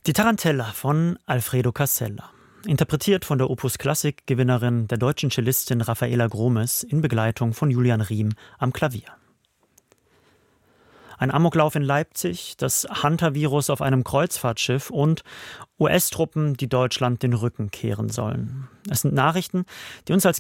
Die Tarantella von Alfredo Casella. Interpretiert von der Opus-Klassik-Gewinnerin, der deutschen Cellistin Raffaela Gromes in Begleitung von Julian Riem am Klavier. Ein Amoklauf in Leipzig, das Hunter-Virus auf einem Kreuzfahrtschiff und US-Truppen, die Deutschland den Rücken kehren sollen. Es sind Nachrichten, die uns als